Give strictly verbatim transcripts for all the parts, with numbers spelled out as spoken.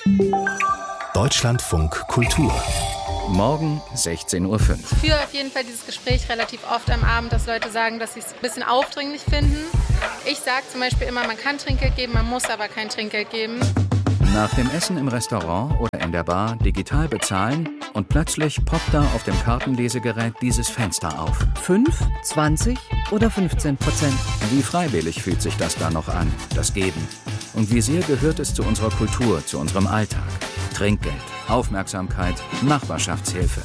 Deutschlandfunk Kultur. Morgen sechzehn Uhr fünf. Ich führe auf jeden Fall dieses Gespräch relativ oft am Abend, dass Leute sagen, dass sie es ein bisschen aufdringlich finden. Ich sage zum Beispiel immer, man kann Trinkgeld geben, man muss aber kein Trinkgeld geben. Nach dem Essen im Restaurant oder in der Bar digital bezahlen und plötzlich poppt da auf dem Kartenlesegerät dieses Fenster auf. fünf, zwanzig oder fünfzehn Prozent. Wie freiwillig fühlt sich das da noch an, das Geben? Und wie sehr gehört es zu unserer Kultur, zu unserem Alltag? Trinkgeld, Aufmerksamkeit, Nachbarschaftshilfe.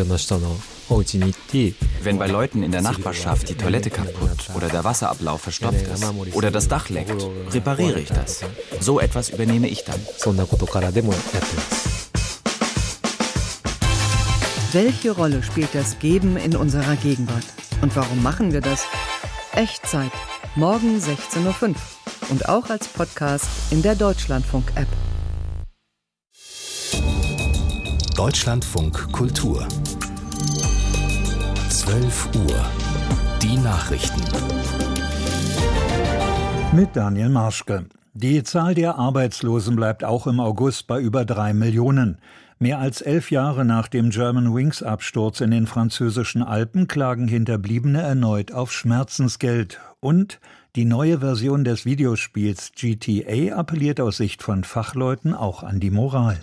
Wenn bei Leuten in der Nachbarschaft die Toilette kaputt oder der Wasserablauf verstopft ist oder das Dach leckt, repariere ich das. So etwas übernehme ich dann. Welche Rolle spielt das Geben in unserer Gegenwart? Und warum machen wir das? Echtzeit. Morgen sechzehn Uhr fünf. Und auch als Podcast in der Deutschlandfunk-App. Deutschlandfunk Kultur. zwölf Uhr. Die Nachrichten. Mit Daniel Marschke. Die Zahl der Arbeitslosen bleibt auch im August bei über drei Millionen. Mehr als elf Jahre nach dem Germanwings-Absturz in den französischen Alpen klagen Hinterbliebene erneut auf Schmerzensgeld. Und die neue Version des Videospiels G T A appelliert aus Sicht von Fachleuten auch an die Moral.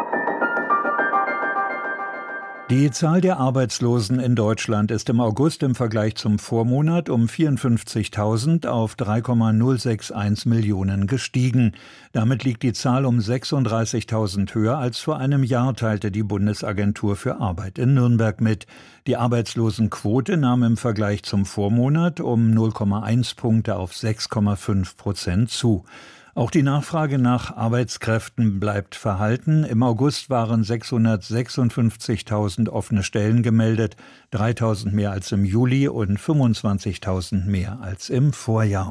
Die Zahl der Arbeitslosen in Deutschland ist im August im Vergleich zum Vormonat um vierundfünfzigtausend auf drei Komma null sechs eins Millionen gestiegen. Damit liegt die Zahl um sechsunddreißigtausend höher als vor einem Jahr, teilte die Bundesagentur für Arbeit in Nürnberg mit. Die Arbeitslosenquote nahm im Vergleich zum Vormonat um null Komma eins Punkte auf sechs Komma fünf Prozent zu. Auch die Nachfrage nach Arbeitskräften bleibt verhalten. Im August waren sechshundertsechsundfünfzigtausend offene Stellen gemeldet, dreitausend mehr als im Juli und fünfundzwanzigtausend mehr als im Vorjahr.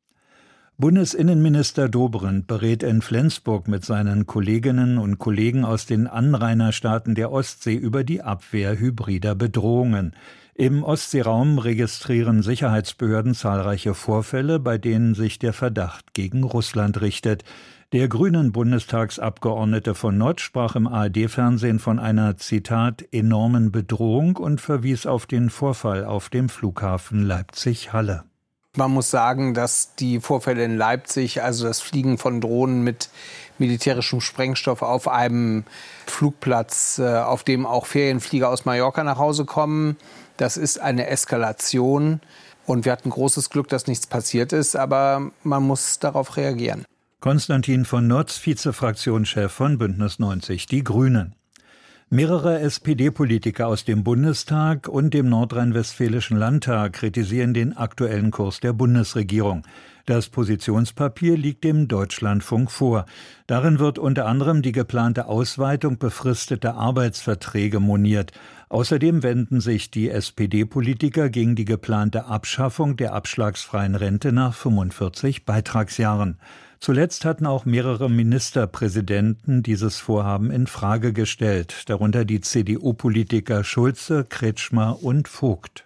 Bundesinnenminister Dobrindt berät in Flensburg mit seinen Kolleginnen und Kollegen aus den Anrainerstaaten der Ostsee über die Abwehr hybrider Bedrohungen. Im Ostseeraum registrieren Sicherheitsbehörden zahlreiche Vorfälle, bei denen sich der Verdacht gegen Russland richtet. Der grünen Bundestagsabgeordnete von Nord sprach im A R D-Fernsehen von einer, Zitat, enormen Bedrohung und verwies auf den Vorfall auf dem Flughafen Leipzig-Halle. Man muss sagen, dass die Vorfälle in Leipzig, also das Fliegen von Drohnen mit militärischem Sprengstoff auf einem Flugplatz, auf dem auch Ferienflieger aus Mallorca nach Hause kommen, das ist eine Eskalation. Und wir hatten großes Glück, dass nichts passiert ist, aber man muss darauf reagieren. Konstantin von Notz, Vizefraktionschef von Bündnis neunzig Die Grünen. Mehrere S P D-Politiker aus dem Bundestag und dem Nordrhein-Westfälischen Landtag kritisieren den aktuellen Kurs der Bundesregierung. Das Positionspapier liegt dem Deutschlandfunk vor. Darin wird unter anderem die geplante Ausweitung befristeter Arbeitsverträge moniert. Außerdem wenden sich die S P D-Politiker gegen die geplante Abschaffung der abschlagsfreien Rente nach fünfundvierzig Beitragsjahren. Zuletzt hatten auch mehrere Ministerpräsidenten dieses Vorhaben in Frage gestellt, darunter die C D U-Politiker Schulze, Kretschmer und Vogt.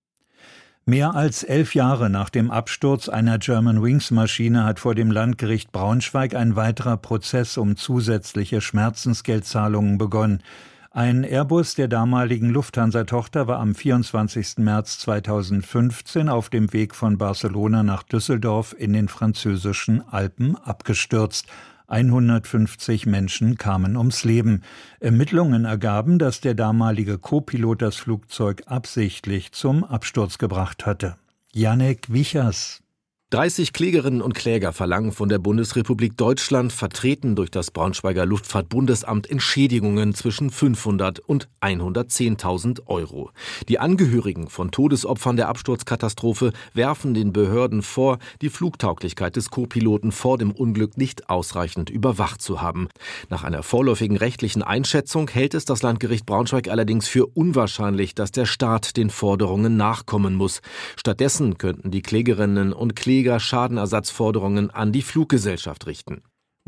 Mehr als elf Jahre nach dem Absturz einer Germanwings-Maschine hat vor dem Landgericht Braunschweig ein weiterer Prozess um zusätzliche Schmerzensgeldzahlungen begonnen. Ein Airbus der damaligen Lufthansa-Tochter war am vierundzwanzigsten März zweitausendfünfzehn auf dem Weg von Barcelona nach Düsseldorf in den französischen Alpen abgestürzt. hundertfünfzig Menschen kamen ums Leben. Ermittlungen ergaben, dass der damalige Co-Pilot das Flugzeug absichtlich zum Absturz gebracht hatte. Janek Wichers. dreißig Klägerinnen und Kläger verlangen von der Bundesrepublik Deutschland, vertreten durch das Braunschweiger Luftfahrtbundesamt, Entschädigungen zwischen fünfhundert und hundertzehntausend Euro. Die Angehörigen von Todesopfern der Absturzkatastrophe werfen den Behörden vor, die Flugtauglichkeit des Co-Piloten vor dem Unglück nicht ausreichend überwacht zu haben. Nach einer vorläufigen rechtlichen Einschätzung hält es das Landgericht Braunschweig allerdings für unwahrscheinlich, dass der Staat den Forderungen nachkommen muss. Stattdessen könnten die Klägerinnen und Kläger Schadenersatzforderungen an die Fluggesellschaft richten.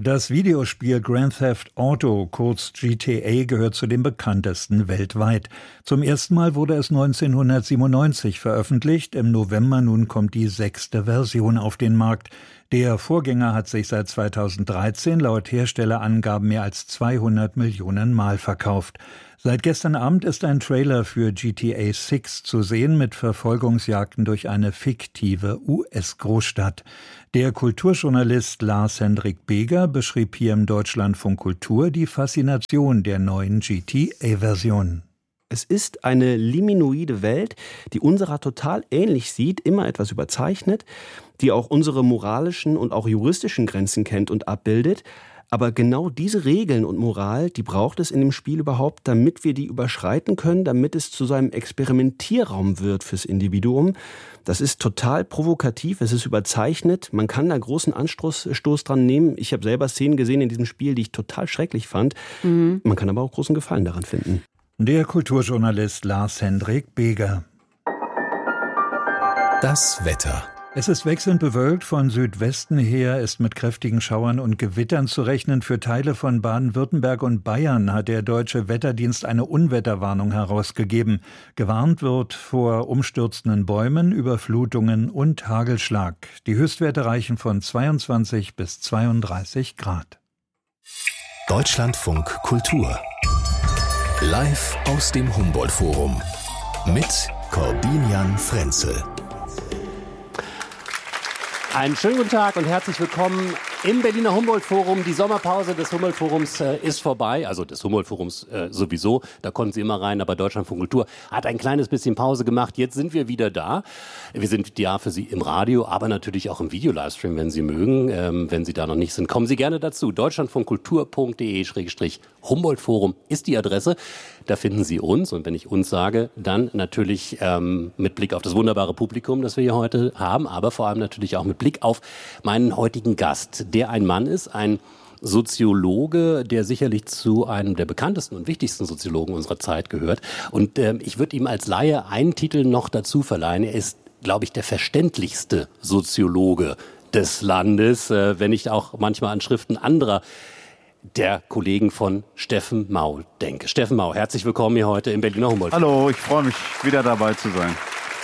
Das Videospiel Grand Theft Auto, kurz G T A, gehört zu den bekanntesten weltweit. Zum ersten Mal wurde es neunzehnhundertsiebenundneunzig veröffentlicht. Im November nun kommt die sechste Version auf den Markt. Der Vorgänger hat sich seit zweitausenddreizehn laut Herstellerangaben mehr als zweihundert Millionen Mal verkauft. Seit gestern Abend ist ein Trailer für G T A sechs zu sehen mit Verfolgungsjagden durch eine fiktive U S-Großstadt. Der Kulturjournalist Lars-Hendrik Beger beschrieb hier im Deutschlandfunk Kultur die Faszination der neuen G T A-Version. Es ist eine liminoide Welt, die unserer total ähnlich sieht, immer etwas überzeichnet, die auch unsere moralischen und auch juristischen Grenzen kennt und abbildet. Aber genau diese Regeln und Moral, die braucht es in dem Spiel überhaupt, damit wir die überschreiten können, damit es zu so einem Experimentierraum wird fürs Individuum. Das ist total provokativ, es ist überzeichnet, man kann da großen Anstoß Stoß dran nehmen. Ich habe selber Szenen gesehen in diesem Spiel, die ich total schrecklich fand. Mhm. Man kann aber auch großen Gefallen daran finden. Der Kulturjournalist Lars-Hendrik Beger. Das Wetter. Es ist wechselnd bewölkt, von Südwesten her ist mit kräftigen Schauern und Gewittern zu rechnen. Für Teile von Baden-Württemberg und Bayern hat der Deutsche Wetterdienst eine Unwetterwarnung herausgegeben. Gewarnt wird vor umstürzenden Bäumen, Überflutungen und Hagelschlag. Die Höchstwerte reichen von zweiundzwanzig bis zweiunddreißig Grad. Deutschlandfunk Kultur. Live aus dem Humboldt-Forum mit Corbinian Frenzel. Einen schönen guten Tag und herzlich willkommen im Berliner Humboldt-Forum. Die Sommerpause des Humboldt-Forums äh, ist vorbei, also des Humboldt-Forums äh, sowieso, da konnten Sie immer rein, aber Deutschlandfunk Kultur hat ein kleines bisschen Pause gemacht. Jetzt sind wir wieder da. Wir sind ja für Sie im Radio, aber natürlich auch im Video-Livestream, wenn Sie mögen. Ähm, wenn Sie da noch nicht sind, kommen Sie gerne dazu. deutschlandfunkkultur punkt de Schrägstrich Humboldt-Forum ist die Adresse. Da finden Sie uns, und wenn ich uns sage, dann natürlich ähm, mit Blick auf das wunderbare Publikum, das wir hier heute haben, aber vor allem natürlich auch mit Blick auf meinen heutigen Gast, der ein Mann ist, ein Soziologe, der sicherlich zu einem der bekanntesten und wichtigsten Soziologen unserer Zeit gehört. Und äh, ich würde ihm als Laie einen Titel noch dazu verleihen. Er ist, glaube ich, der verständlichste Soziologe des Landes, äh, wenn ich auch manchmal an Schriften anderer der Kollegen von Steffen Mau denke. Steffen Mau, herzlich willkommen hier heute im Berliner Humboldt. Hallo, ich freue mich, wieder dabei zu sein.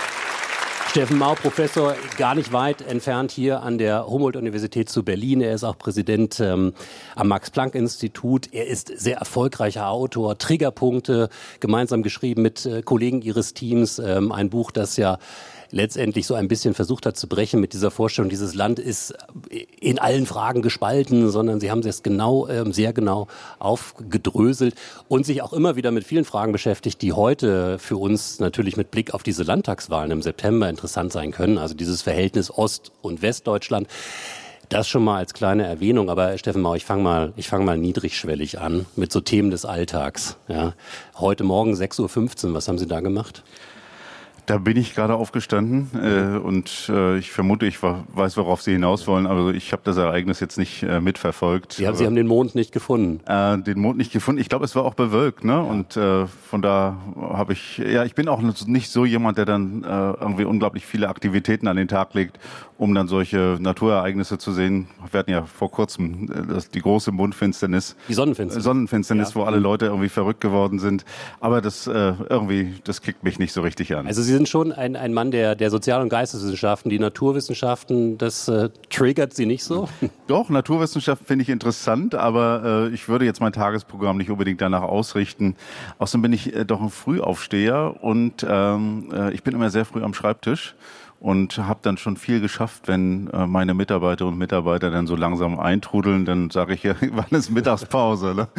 Steffen Mau, Professor, gar nicht weit entfernt hier an der Humboldt-Universität zu Berlin. Er ist auch Präsident ähm, am Max-Planck-Institut. Er ist sehr erfolgreicher Autor, Triggerpunkte, gemeinsam geschrieben mit äh, Kollegen Ihres Teams. Ähm, ein Buch, das ja letztendlich so ein bisschen versucht hat zu brechen mit dieser Vorstellung, dieses Land ist in allen Fragen gespalten, sondern sie haben es genau, ähm, sehr genau aufgedröselt und sich auch immer wieder mit vielen Fragen beschäftigt, die heute für uns natürlich mit Blick auf diese Landtagswahlen im September interessant sein können. Also dieses Verhältnis Ost- und Westdeutschland. Das schon mal als kleine Erwähnung, aber Steffen Mau, ich fange mal, ich fange mal niedrigschwellig an mit so Themen des Alltags. Ja. Heute Morgen sechs Uhr fünfzehn, was haben Sie da gemacht? Da bin ich gerade aufgestanden äh, und äh, ich vermute, ich war, weiß, worauf Sie hinaus wollen, aber ich habe das Ereignis jetzt nicht äh, mitverfolgt. Sie haben, Sie haben den Mond nicht gefunden. Äh, den Mond nicht gefunden. Ich glaube, es war auch bewölkt, ne? Ja. Und äh, von da habe ich, ja, ich bin auch nicht so jemand, der dann äh, irgendwie unglaublich viele Aktivitäten an den Tag legt, um dann solche Naturereignisse zu sehen. Wir hatten ja vor kurzem äh, das, die große Mondfinsternis. Die Sonnenfinsternis. Sonnenfinsternis, ja. Wo alle Leute irgendwie verrückt geworden sind. Aber das äh, irgendwie, das kickt mich nicht so richtig an. Also Sie sind schon ein, ein Mann der, der Sozial- und Geisteswissenschaften. Die Naturwissenschaften, das äh, triggert Sie nicht so? Doch, Naturwissenschaften finde ich interessant, aber äh, ich würde jetzt mein Tagesprogramm nicht unbedingt danach ausrichten. Außerdem bin ich äh, doch ein Frühaufsteher und ähm, äh, ich bin immer sehr früh am Schreibtisch. Und habe dann schon viel geschafft, wenn äh, meine Mitarbeiterinnen und Mitarbeiter dann so langsam eintrudeln, dann sage ich ja, wann ist Mittagspause? Ne?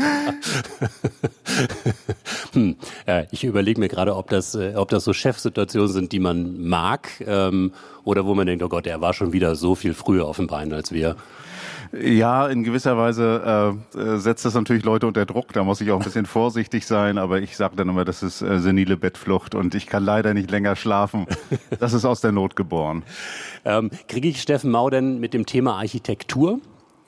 hm, ja, ich überlege mir gerade, ob das, äh, ob das so Chefsituationen sind, die man mag, ähm, oder wo man denkt, oh Gott, er war schon wieder so viel früher auf dem Bein als wir. Ja, in gewisser Weise äh, setzt das natürlich Leute unter Druck. Da muss ich auch ein bisschen vorsichtig sein. Aber ich sage dann immer, das ist äh, senile Bettflucht und ich kann leider nicht länger schlafen. Das ist aus der Not geboren. ähm, kriege ich Steffen Mau denn mit dem Thema Architektur?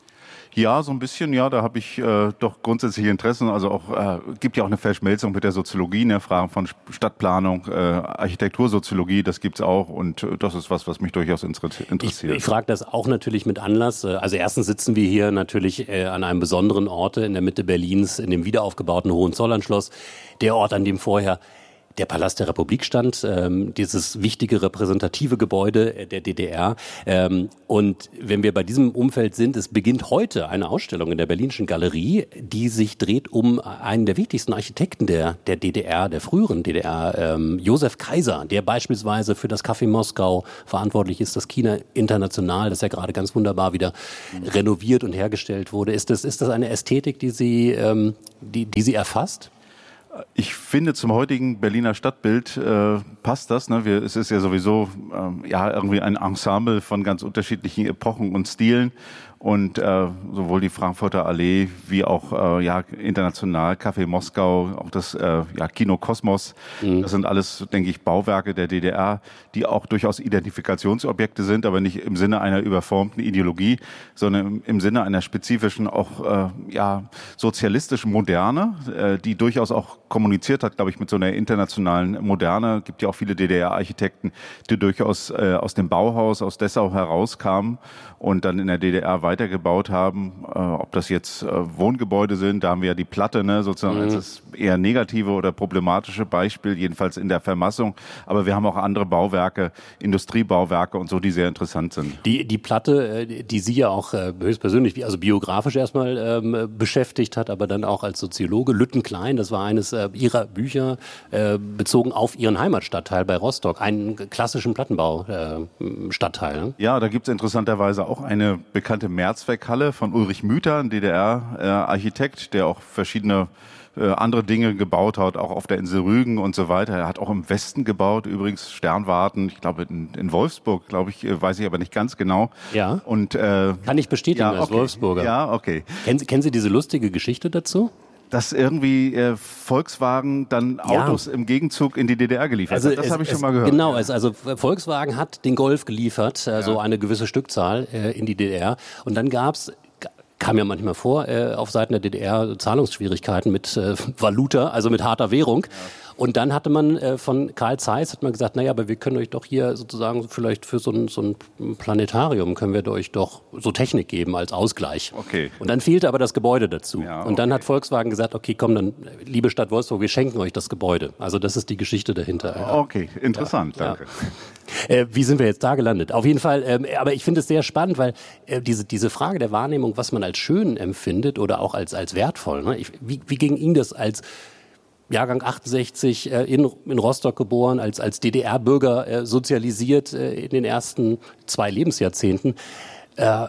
Ja, so ein bisschen, ja, da habe ich äh, doch grundsätzliche Interessen. Also auch äh, gibt ja auch eine Verschmelzung mit der Soziologie, ne? Fragen von Stadtplanung, äh, Architektursoziologie, das gibt's auch und äh, das ist was, was mich durchaus interessiert. Ich, ich frage das auch natürlich mit Anlass. Also erstens sitzen wir hier natürlich äh, an einem besonderen Ort in der Mitte Berlins, in dem wiederaufgebauten Hohenzollernschloss, der Ort, an dem vorher der Palast der Republik stand, ähm, dieses wichtige repräsentative Gebäude der D D R. Ähm, und wenn wir bei diesem Umfeld sind, es beginnt heute eine Ausstellung in der Berlinischen Galerie, die sich dreht um einen der wichtigsten Architekten der, der D D R, der früheren D D R, ähm, Josef Kaiser, der beispielsweise für das Café Moskau verantwortlich ist, das Kina International, das ja gerade ganz wunderbar wieder renoviert und hergestellt wurde. Ist das, ist das eine Ästhetik, die Sie, ähm, die, die Sie erfasst? Ich finde, zum heutigen Berliner Stadtbild äh, passt das. Ne? Wir, es ist ja sowieso ähm, ja irgendwie ein Ensemble von ganz unterschiedlichen Epochen und Stilen. Und äh, sowohl die Frankfurter Allee wie auch äh, ja international Café Moskau, auch das äh, ja, Kino Kosmos, mhm. das sind alles, denke ich, Bauwerke der D D R, die auch durchaus Identifikationsobjekte sind, aber nicht im Sinne einer überformten Ideologie, sondern im, im Sinne einer spezifischen, auch äh, ja sozialistischen Moderne, äh, die durchaus auch kommuniziert hat, glaube ich, mit so einer internationalen Moderne. Es gibt ja auch viele D D R-Architekten, die durchaus äh, aus dem Bauhaus, aus Dessau herauskamen und dann in der D D R weitergebaut haben, äh, ob das jetzt äh, Wohngebäude sind, da haben wir ja die Platte, ne, sozusagen mhm. als das eher negative oder problematische Beispiel, jedenfalls in der Vermassung, aber wir haben auch andere Bauwerke, Industriebauwerke und so, die sehr interessant sind. Die, die Platte, die Sie ja auch äh, höchstpersönlich, also biografisch erstmal ähm, beschäftigt hat, aber dann auch als Soziologe, Lütten Klein, das war eines äh, Ihrer Bücher, äh, bezogen auf Ihren Heimatstadtteil bei Rostock, einen klassischen Plattenbau-Stadtteil. Ne? Ja, da gibt es interessanterweise auch eine bekannte Mehrzweckhalle von Ulrich Müther, ein D D R-Architekt, äh, der auch verschiedene äh, andere Dinge gebaut hat, auch auf der Insel Rügen und so weiter. Er hat auch im Westen gebaut, übrigens Sternwarten, ich glaube in, in Wolfsburg, glaube ich, äh, weiß ich aber nicht ganz genau. Ja, und, äh, kann ich bestätigen ja, als okay. Wolfsburger. Ja, okay. Kennen Sie, kennen Sie diese lustige Geschichte dazu? Dass irgendwie äh, Volkswagen dann Autos ja. im Gegenzug in die D D R geliefert also hat. Das habe ich es, schon mal gehört. Genau, es, also Volkswagen hat den Golf geliefert, äh, ja. so eine gewisse Stückzahl äh, in die D D R. Und dann gab's kam ja manchmal vor, äh, auf Seiten der D D R Zahlungsschwierigkeiten mit äh, Valuta, also mit harter Währung. Ja. Und dann hatte man äh, von Carl Zeiss hat man gesagt, naja, aber wir können euch doch hier sozusagen vielleicht für so ein, so ein Planetarium können wir euch doch so Technik geben als Ausgleich. Okay. Und dann fehlte aber das Gebäude dazu. Ja, und dann okay. hat Volkswagen gesagt, okay, komm, dann liebe Stadt Wolfsburg, wir schenken euch das Gebäude. Also das ist die Geschichte dahinter. Okay, interessant, ja, danke. Ja. Äh, wie sind wir jetzt da gelandet? Auf jeden Fall, ähm, aber ich finde es sehr spannend, weil äh, diese, diese Frage der Wahrnehmung, was man als schön empfindet oder auch als, als wertvoll, ne? ich, wie, wie ging Ihnen das als Jahrgang achtundsechzig, äh, in, in Rostock geboren, als, als D D R-Bürger äh, sozialisiert äh, in den ersten zwei Lebensjahrzehnten. Äh,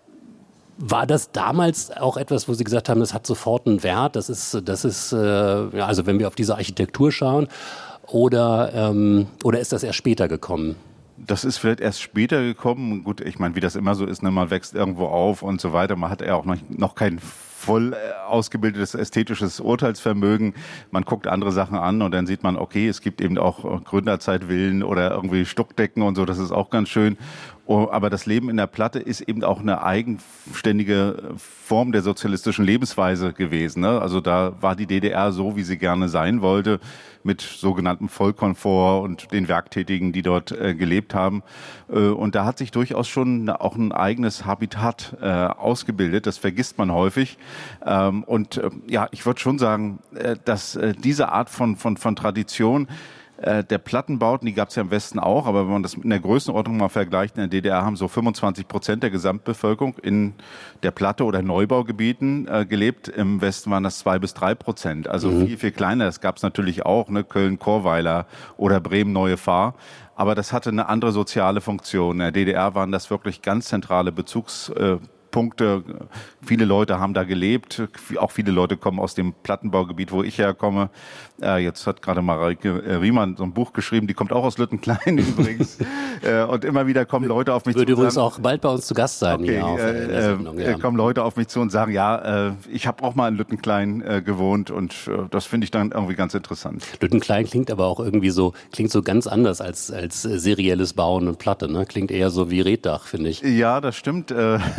war das damals auch etwas, wo Sie gesagt haben, das hat sofort einen Wert, das ist, das ist äh, ja, also wenn wir auf diese Architektur schauen, oder, ähm, oder ist das erst später gekommen? Das ist vielleicht erst später gekommen. Gut, ich meine, wie das immer so ist, ne, man wächst irgendwo auf und so weiter. Man hat ja auch noch, noch kein voll ausgebildetes ästhetisches Urteilsvermögen. Man guckt andere Sachen an und dann sieht man, okay, es gibt eben auch Gründerzeitvillen oder irgendwie Stuckdecken und so, das ist auch ganz schön. Aber das Leben in der Platte ist eben auch eine eigenständige Form der sozialistischen Lebensweise gewesen. Ne? Also da war die D D R so, wie sie gerne sein wollte, mit sogenanntem Vollkomfort und den Werktätigen, die dort äh, gelebt haben. Äh, und da hat sich durchaus schon auch ein eigenes Habitat äh, ausgebildet. Das vergisst man häufig. Ähm, und äh, ja, ich würde schon sagen, äh, dass äh, diese Art von, von, von Tradition der Plattenbauten, die gab es ja im Westen auch, aber wenn man das in der Größenordnung mal vergleicht, in der D D R haben so fünfundzwanzig Prozent der Gesamtbevölkerung in der Platte- oder Neubaugebieten äh, gelebt. Im Westen waren das zwei bis drei Prozent, also mhm. viel, viel kleiner. Das gab es natürlich auch, ne? Köln-Chorweiler oder Bremen-Neue Fahr. Aber das hatte eine andere soziale Funktion. In der D D R waren das wirklich ganz zentrale Bezugs äh, Punkte. Viele Leute haben da gelebt. Auch viele Leute kommen aus dem Plattenbaugebiet, wo ich herkomme. Äh, jetzt hat gerade Mareike Riemann so ein Buch geschrieben, die kommt auch aus Lüttenklein übrigens. äh, und immer wieder kommen Leute auf mich Würde zu. Würde übrigens auch bald bei uns zu Gast sein. Okay, hier auf, äh, in der Sendung, ja. äh, kommen Leute auf mich zu und sagen, ja, äh, ich habe auch mal in Lüttenklein äh, gewohnt und äh, das finde ich dann irgendwie ganz interessant. Lüttenklein klingt aber auch irgendwie so, klingt so ganz anders als, als serielles Bauen und Platte, ne? Klingt eher so wie Reetdach, finde ich. Ja, das stimmt. Äh,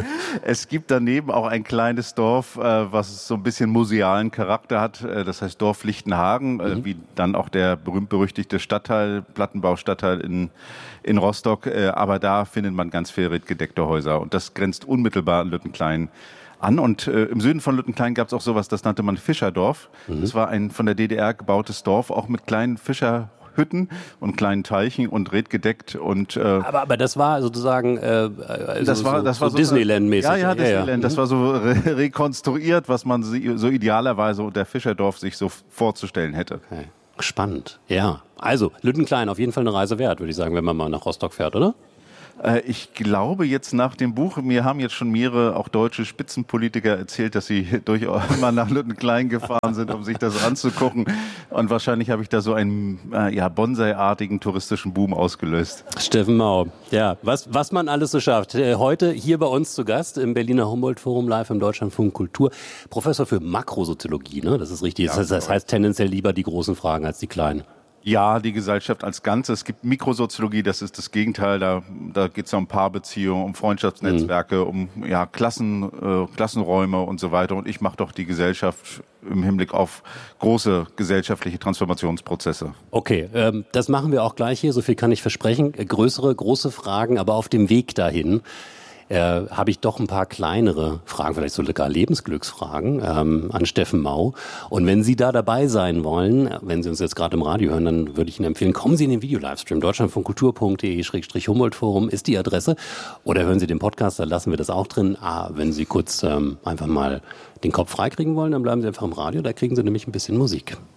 Es gibt daneben auch ein kleines Dorf, äh, was so ein bisschen musealen Charakter hat. Äh, das heißt Dorf Lichtenhagen, äh, mhm. wie dann auch der berühmt-berüchtigte Stadtteil, Plattenbau-Stadtteil in, in Rostock. Äh, aber da findet man ganz viel redgedeckte Häuser. Und das grenzt unmittelbar an Lüttenklein an. Und äh, im Süden von Lüttenklein gab es auch sowas, das nannte man Fischerdorf. Mhm. Das war ein von der D D R gebautes Dorf, auch mit kleinen Fischer Hütten und kleinen Teichen und redgedeckt und äh, aber aber das war sozusagen äh, also das war so, das war so so Disneyland-mäßig. Ja, ja, Disneyland. Ja, ja. Das war so re- rekonstruiert, was man so idealerweise unter Fischerdorf sich so vorzustellen hätte. Okay. Spannend. Ja. Also Lüttenklein auf jeden Fall eine Reise wert, würde ich sagen, wenn man mal nach Rostock fährt, oder? Ich glaube jetzt nach dem Buch, mir haben jetzt schon mehrere auch deutsche Spitzenpolitiker erzählt, dass sie durchaus mal nach Lüttenklein gefahren sind, um sich das anzugucken. Und wahrscheinlich habe ich da so einen äh, ja, Bonsai-artigen touristischen Boom ausgelöst. Steffen Mau, ja, was, was man alles so schafft. Heute hier bei uns zu Gast im Berliner Humboldt-Forum live im Deutschlandfunk Kultur. Professor für Makrosoziologie, ne? Das ist richtig. Ja, das, das heißt tendenziell lieber die großen Fragen als die kleinen. Ja, die Gesellschaft als Ganze. Es gibt Mikrosoziologie, das ist das Gegenteil. Da, da geht es um Paarbeziehungen, um Freundschaftsnetzwerke, mhm. um ja, Klassen, äh, Klassenräume und so weiter. Und ich mache doch die Gesellschaft im Hinblick auf große gesellschaftliche Transformationsprozesse. Okay, ähm, das machen wir auch gleich hier. So viel kann ich versprechen. Größere, große Fragen, aber auf dem Weg dahin Äh, habe ich doch ein paar kleinere Fragen, vielleicht sogar Lebensglücksfragen ähm, an Steffen Mau. Und wenn Sie da dabei sein wollen, wenn Sie uns jetzt gerade im Radio hören, dann würde ich Ihnen empfehlen, kommen Sie in den Video-Livestream. deutschlandfunkkultur punkt de Schrägstrich Humboldt-Forum ist die Adresse. Oder hören Sie den Podcast, da lassen wir das auch drin. Ah, wenn Sie kurz ähm, einfach mal den Kopf freikriegen wollen, dann bleiben Sie einfach im Radio, da kriegen Sie nämlich ein bisschen Musik.